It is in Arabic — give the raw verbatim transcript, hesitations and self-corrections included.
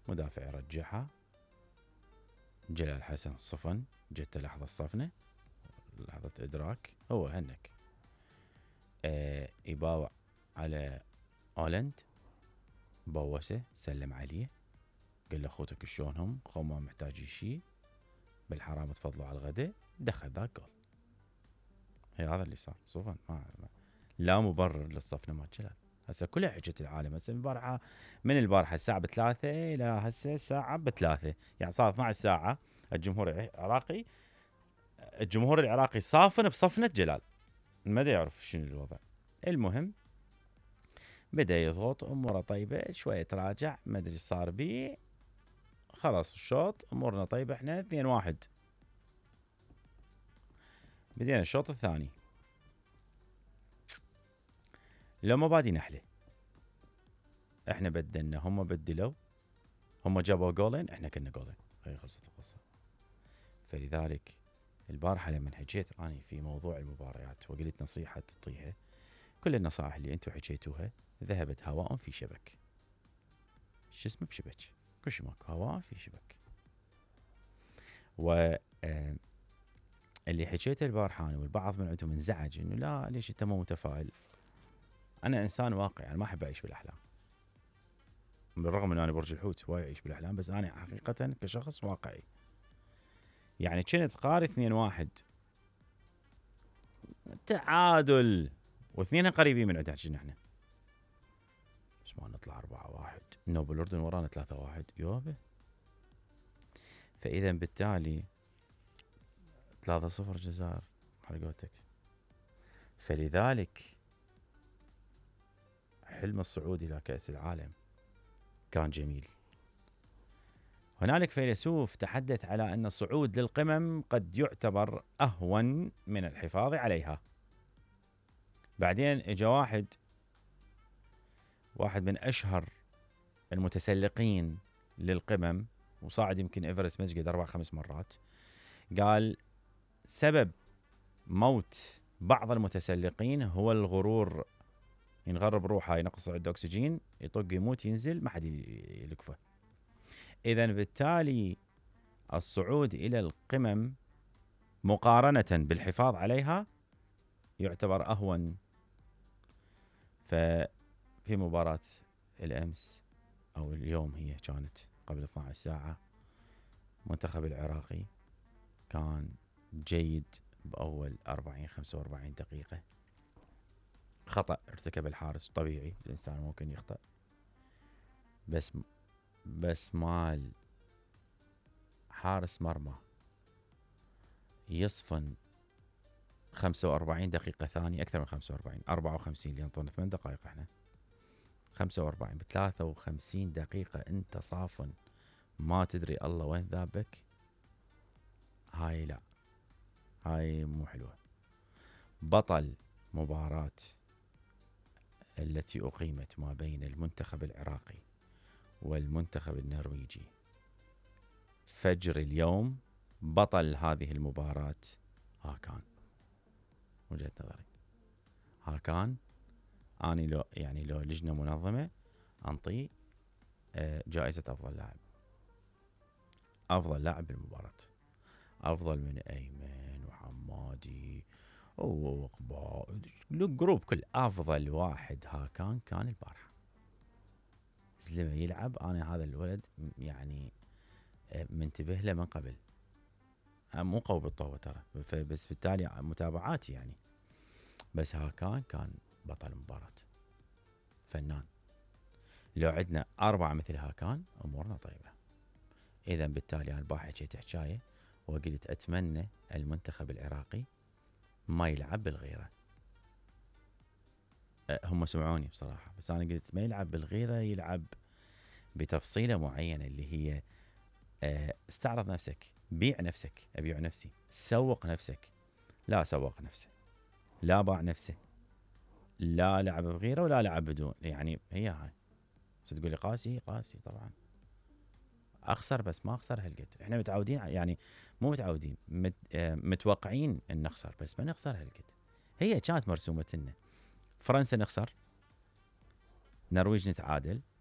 مدافع يرجعها، جلال حسن صفن، جت لحظة الصفنة، لحظة إدراك، هو هنك آه يباوع على أولند، بوسه، سلم عليه، قال له أخوتك شلونهم؟ خو ما محتاجين شي، بالحرام تفضلوا على الغداء، دخل ذاك جول. هي هذا اللي صار. صفن ما, ما لا مبرر للصفنة ما جلال. هسه كلها حجة العالم. هسه البارحة من البارحة الساعة بثلاثة إلى هسه الساعة بثلاثة، يعني صار اثنتي عشرة ساعة. الجمهور العراقي الجمهور العراقي صافن بصفنة جلال، ما دا يعرف شنو الوضع. المهم بدأ يضغط، أموره طيبة، شوية تراجع، ما أدري صار بيه، خلاص الشوط أمورنا طيبة، احنا اثنين واحد. بدينا الشوط الثاني، لو ما بادي نحله، احنا بدلنا، هم بدلوا، هم جابوا جولين، احنا كنا جولين، هي خلصت القصة. فلذلك البارحة لما حكيت أنا في موضوع المباريات وقلت نصيحة تعطيها، كل النصائح اللي انتم حكيتوها ذهبت هواء في شبك. شو اسمه بشبك؟ كل شيء ماكو، هواء في شبك. و اللي حكيته البارحة والبعض من عندهم انزعج انه لا ليش انت مو متفائل. انا انسان واقعي، انا ما احب اعيش بالاحلام، بالرغم ان انا برج الحوت وايد اعيش بالاحلام، بس انا حقيقة كشخص واقعي. يعني كنت قاري اثنين واحد تعادل، واثنين قريبين من عندنا كنا احنا، بس ما نطلع أربعة واحد، نوب الأردن ورانا ثلاثة واحد يوبه. فإذا بالتالي ثلاثة صفر الجزائر على قولتك. فلذلك حلم الصعود إلى كأس العالم كان جميل. هنالك فيلسوف تحدث على أن الصعود للقمم قد يعتبر أهون من الحفاظ عليها. بعدين اجا واحد واحد من أشهر المتسلقين للقمم، وصاعد يمكن إيفرست مسجد أربع خمس مرات، قال سبب موت بعض المتسلقين هو الغرور، ينغرب روحه، ينقص عنده أكسجين، يطق يموت، ينزل، ما حد يلقفه. إذن بالتالي الصعود إلى القمم مقارنة بالحفاظ عليها يعتبر أهون. ففي مباراة الأمس أو اليوم، هي كانت قبل اثنتي عشرة ساعة، منتخب العراقي كان جيد بأول أربعين خمسة وأربعين دقيقة. خطأ ارتكب الحارس، طبيعي الإنسان ممكن يخطأ، بس بس مال حارس مرمى يصفن خمسة وأربعين دقيقة ثانية، أكثر من خمسة وأربعين، أربعة وخمسين، اللي ينطون ثمان دقائق احنا، خمسة وأربعين بثلاثة وخمسين دقيقة أنت صافن، ما تدري الله وين ذابك. هاي لا، هاي مو حلوة. بطل مباراة التي أقيمت ما بين المنتخب العراقي والمنتخب النرويجي فجر اليوم، بطل هذه المباراة هاكان، وجهة نظري هاكان. أنا لو يعني لو لجنة منظمة أنطي جائزة أفضل لاعب، أفضل لاعب بالمباراة، أفضل من أيمن وحمادي وقباء الجروب كل، أفضل واحد هاكان كان البارحة. لما يلعب أنا هذا الولد يعني منتبه له من قبل، مو قوي بالطوبة ترى، بس بالتالي متابعاتي يعني، بس هاكان كان بطل المباراة، فنان. لو عندنا أربعة مثل هاكان أمورنا طيبة. إذا بالتالي أنا البارحة حكيت حكاية وقلت أتمنى المنتخب العراقي ما يلعب بالغيرة. هم سمعوني بصراحة، بس أنا قلت ما يلعب بالغيرة، يلعب بتفصيلة معينة اللي هي استعرض نفسك، بيع نفسك، أبيع نفسي، سوق نفسك. لا سوق نفسه، لا باع نفسه، لا لعب بغيره ولا لعب بدون، يعني هي هاي. تقول لي قاسي، قاسي طبعا اخسر، بس ما اخسر هالقد. احنا متعودين يعني، مو متعودين، مت متوقعين ان نخسر، بس ما نخسر هالقد. هي كانت مرسومة لنا، فرنسا نخسر، نرويج نتعادل،